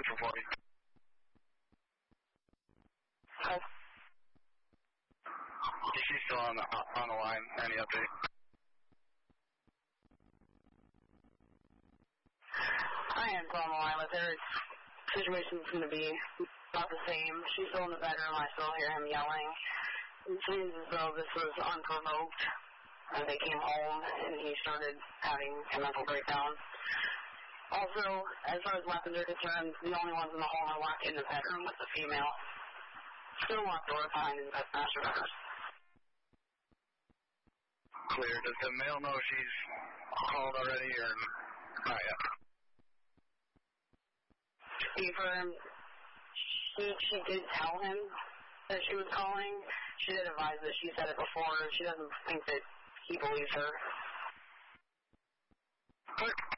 Central 40. Hi. Is she still on the line? Any update? I am still on the line with her. Situation's going to be about the same. She's still in the bedroom. I still hear him yelling. It seems as though this was unprovoked. And they came home and he started having a mental breakdown. Also, as far as weapons are concerned, the only ones in the home are locked in the bedroom with the female. Still locked door behind in the master bedroom. Clear. Does the male know she's called already or not yet? She did tell him that she was calling. She did advise that she said it before. She doesn't think that he believes her. Quick.